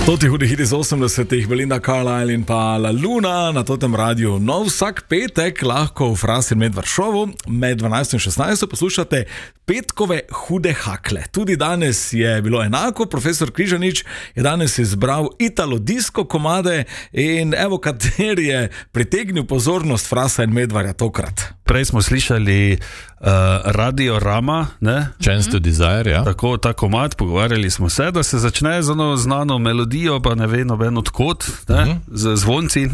Toti hudi hiti iz 80-ih, Belinda Carlisle in pa La Luna na totem radiju. No, vsak petek lahko v Fras in Medvard šovu med 12 in 16 poslušate petkove hude hakle. Tudi danes je bilo enako, profesor Križanič je danes izbral italo-disko komade in evo, kateri je pritegnil pozornost Frasa in Medvarja tokrat. Prej smo slišali Radio Rama, ne? Chance to Desire, ja. Tako, ta komad, pogovarjali smo se, da se začne z eno znano melodijo, pa ne ve noben odkot, ne? Z zvonci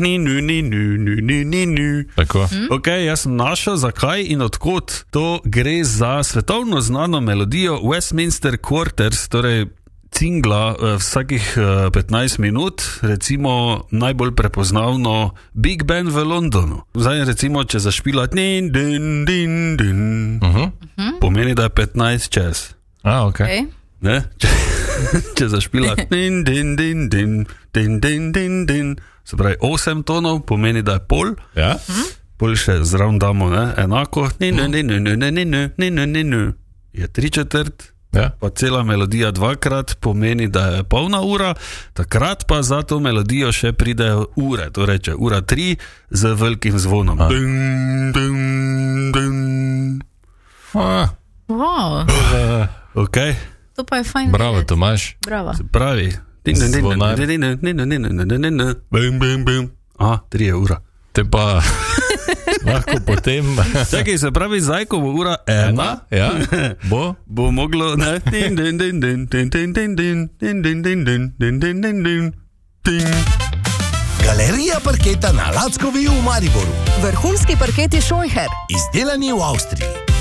ni. Tako. Ok, jaz sem našel, zakaj in odkot. To gre za svetovno znano melodijo Westminster Quarters, torej cingla vsakih 15 minut, recimo najbolj prepoznavno Big Ben v Londonu. Zdaj recimo, če zašpila din, din, din, din, pomeni, da je 15 čez. Okay. Ne? Če zašpila din, din, din, din, din, din, din, din, se pravi 8 tonov, pomeni, da je pol. Ja? Pol še zraven damo, ne? Enako je 3/4. Ja. Pa cela melodija dvakrat pomeni, da je polna ura, takrat pa za to melodijo še pridejo ure, to reče ura 3 z velikim zvonom. Ding, ding, ding. Wow. Okay. To pa je fajn. Bravo, Tomaž. Bravo. Se pravi. Zvonar. Bim, bim, bim. 3 ura. Te pa lahko potem... Čakaj, se pravi, zdaj, ko bo ura 1, ja, bo moglo... Galerija parketa na Lackovi v Mariboru. Vrhunski parketi Scheucher. Izdelani v Avstriji.